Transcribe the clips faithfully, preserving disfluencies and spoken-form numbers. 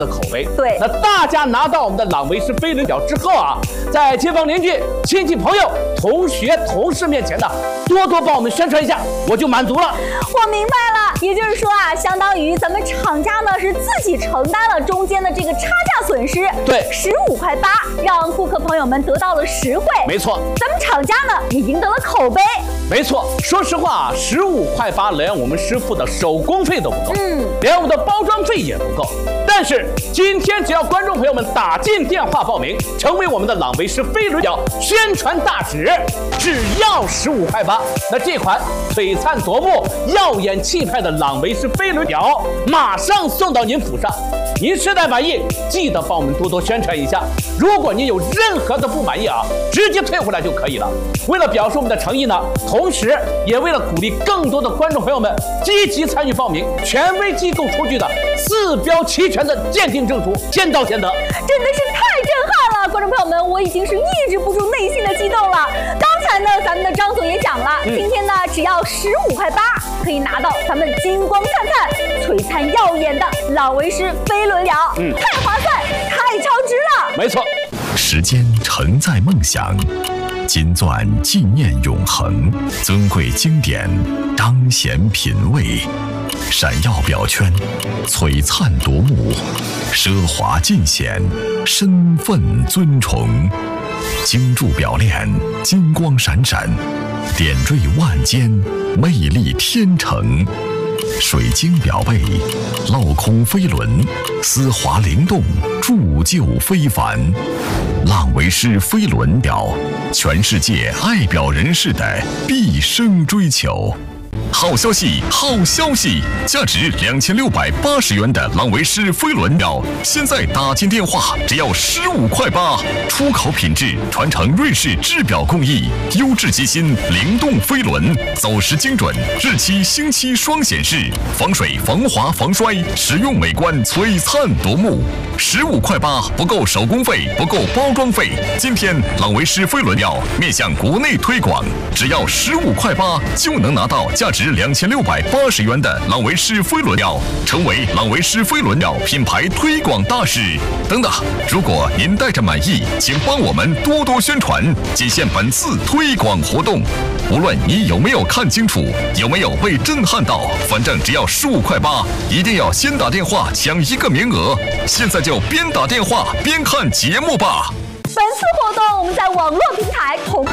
的口碑。 对， 那大家拿到我们的朗维诗飞轮表之后啊，在街坊邻居、亲戚朋友、同学、同事面前呢，多多帮我们宣传一下，我就满足了。 我明白了，也就是说啊，相当于咱们厂家呢是自己承担了中间的这个差价损失。 对， 十五块八，让顾客朋友们得到了实惠。 没错， 咱们厂家呢也赢得了口碑。 没错，说实话啊，十五块八连我们师傅的手工费都不够， 嗯， 连我们的包装费也不够。但是今天只要观众朋友们打进电话报名，成为我们的朗维诗飞轮表宣传大使，只要十五块八，那这款璀璨夺目、耀眼气派的朗维诗飞轮表马上送到您府上。您实在满意，记得帮我们多多宣传一下。如果您有任何的不满意啊，直接退回来就可以了。为了表示我们的诚意呢，同时也为了鼓励更多的观众朋友们积极参与报名，权威机构出具的四标齐全的鉴定证书，先到先得， 真的是太震撼了！观众朋友们，我已经是抑制不住内心的激动了。刚才呢，咱们的张总也讲了，嗯、今天呢只要十五块八，可以拿到咱们金光灿灿、璀璨耀眼的朗维诗飞轮表，嗯，太划算，太超值了。 没错， 时间承载梦想，金钻纪念永恒，尊贵经典彰显品味，闪耀表圈璀璨夺目，奢华尽显身份尊崇，精铸表链金光闪闪，点缀万间魅力天成，水晶表背镂空飞轮，丝滑灵动铸就非凡。朗维诗飞轮表，全世界爱表人士的毕生追求。好消息，好消息！价值两千六百八十元的朗维诗飞轮表，现在打进电话只要十五块八，出口品质，传承瑞士制表工艺，优质机芯，灵动飞轮，走时精准，日期星期双显示，防水、防滑、防摔，实用美观，璀璨夺目。十五块八不够手工费，不够包装费。今天朗维诗飞轮表面向国内推广，只要十五块八就能拿到价值两千六百八十元的朗维诗飞轮表，成为朗维诗飞轮表品牌推广大使。等等，如果您带着满意，请帮我们多多宣传，仅限本次推广活动。无论你有没有看清楚，有没有被震撼到，反正只要十五块八，一定要先打电话抢一个名额。现在就边打电话边看节目吧。 本次活动我们在网络平台同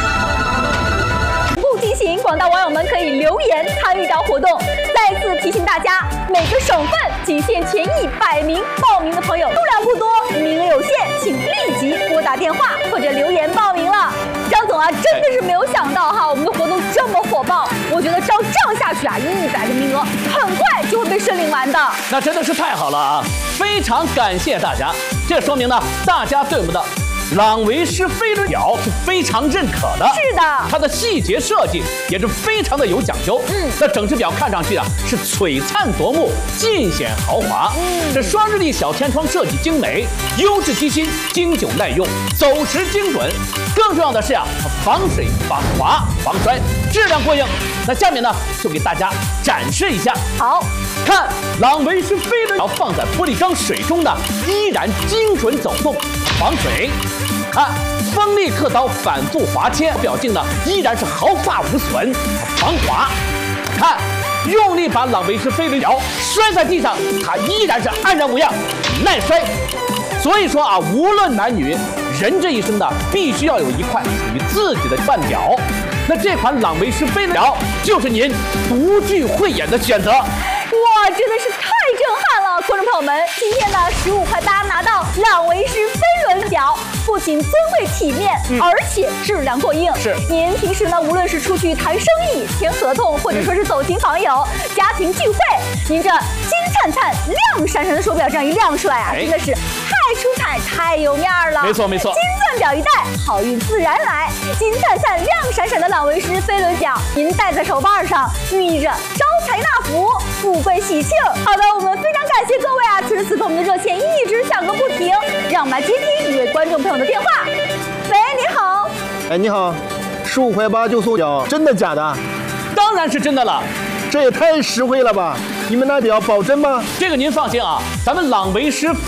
步进行，广大网友们可以留言参与到活动。再次提醒大家，每个省份仅限前一百名报名的朋友，数量不多，名额有限，请立即拨打电话或者留言报名了。张总啊，真的是没有想到哈，我们的活动这么火爆。我觉得照这样下去啊，一百个名额很快就会被申领完的。 那真的是太好了啊！非常感谢大家，这说明呢，大家对我们的朗维诗飞轮表是非常认可的。 是的， 它的细节设计也是非常的有讲究。嗯，那整只表看上去啊是璀璨夺目，尽显豪华。嗯，这双日历小天窗设计精美，优质机芯，经久耐用，走时精准。更重要的是啊，它防水、防滑、防摔，质量过硬。那下面呢，就给大家展示一下。 好， 看朗维诗飞轮表放在玻璃缸水中呢，依然精准走动，防水。看，锋利刻刀反复划切，表径呢依然是毫发无损，防滑。看，用力把朗维诗飞轮表摔在地上，它依然是安然无恙，耐摔。所以说啊，无论男女，人这一生呢，必须要有一块属于自己的腕表。那这款朗维诗飞轮表就是您独具慧眼的选择。 哇，真的是太震撼了！观众朋友们，今天呢十五块八拿到朗维诗飞轮表，不仅尊贵体面，嗯、而且质量过硬。 是， 您平时呢，无论是出去谈生意、签合同，或者说是走亲访友、家庭聚会，您这金灿灿、亮闪闪的手表这样一亮出来啊，哎、真的是太出彩、太有面了。 没错没错， 金钻表一戴，好运自然来。金灿灿、亮闪闪的朗维诗飞轮表，您戴在手腕上，寓意着招财纳福、富贵喜庆。好的，我们非常感谢各位啊！此时此刻我们的热线一直响个不停，让我们来接听一位观众朋友的电话。喂，你好。 哎，你好，十五块八就送表，真的假的？ 当然是真的了， 这也太实惠了吧！你们那表保真吗？ 这个您放心啊，咱们朗维诗。